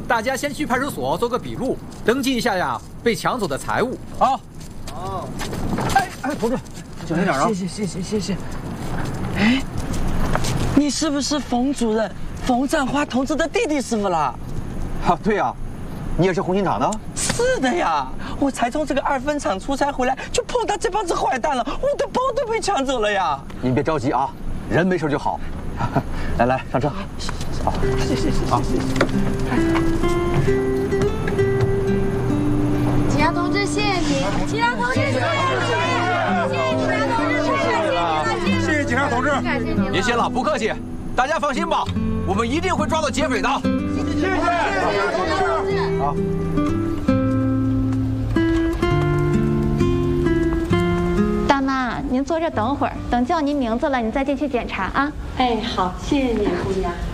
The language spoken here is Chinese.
大家先去派出所做个笔录，登记一下呀被抢走的财物。 好。 哦。 哎，同志，小心点啊！ 谢谢。哎，你是不是冯主任冯占花同志的弟弟师傅啦？ 啊，对呀，你也是红星厂的？ 是的呀，我才从这个2分厂出差回来，就碰到这帮子坏蛋了，我的包都被抢走了呀！ 您别着急啊，人没事就好。来，上车。好， 谢谢。 吉阳同志，谢谢你！吉阳同志，谢谢你！ 谢谢警察同志，别谢了，不客气。大家放心吧，我们一定会抓到劫匪的。 谢谢同志。 好。 大妈，您坐这等会儿，等叫您名字了，你再进去检查啊。 哎，好，谢谢你，姑娘。